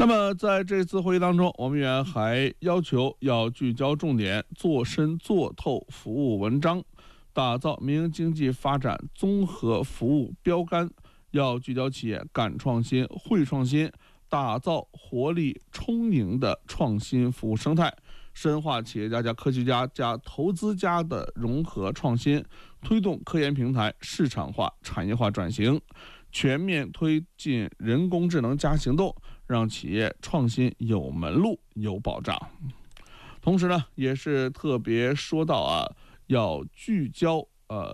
那么在这次会议当中，王明远还要求要聚焦重点，做深做透服务文章，打造民营经济发展综合服务标杆，要聚焦企业敢创新、会创新，打造活力充盈的创新服务生态，深化企业家加科学家加投资家的融合创新，推动科研平台市场化、产业化转型，全面推进人工智能加行动，让企业创新有门路、有保障。同时呢，也是特别说到要聚焦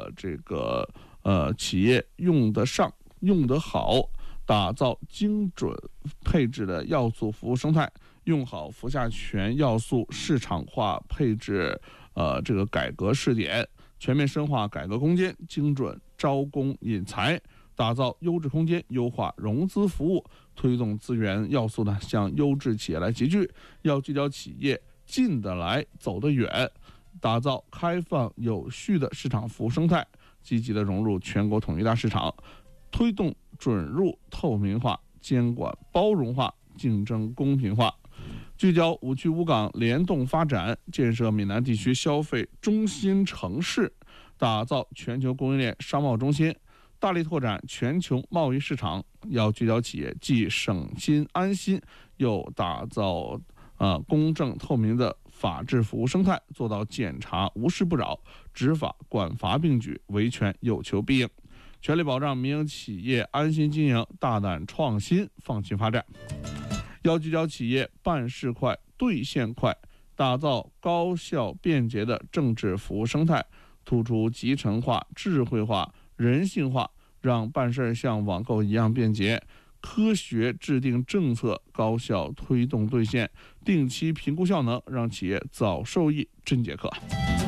企业用得上、用得好，打造精准配置的要素服务生态，用好服下全要素市场化配置改革试点，全面深化改革攻坚，精准招工引才，打造优质空间，优化融资服务，推动资源要素呢向优质企业来集聚，要聚焦企业进得来走得远，打造开放有序的市场服务生态，积极的融入全国统一大市场，推动准入透明化、监管包容化、竞争公平化，聚焦5区5港联动发展，建设闽南地区消费中心城市，打造全球供应链商贸中心，大力拓展全球贸易市场，要聚焦企业既省心安心，又打造公正透明的法治服务生态，做到检查无事不扰，执法管罚并举，维权有求必应，全力保障民营企业安心经营，大胆创新，放心发展。要聚焦企业办事快、兑现快，打造高效便捷的政治服务生态，突出集成化、智慧化、人性化，让办事像网购一样便捷，科学制定政策，高效推动兑现，定期评估效能，让企业早受益真解渴。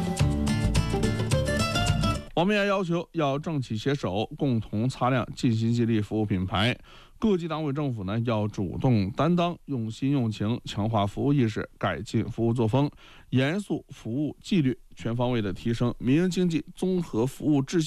我们也要求要政企携手，共同擦亮尽心尽力服务品牌。各级党委政府呢要主动担当，用心用情，强化服务意识，改进服务作风，严肃服务纪律，全方位的提升民营经济综合服务质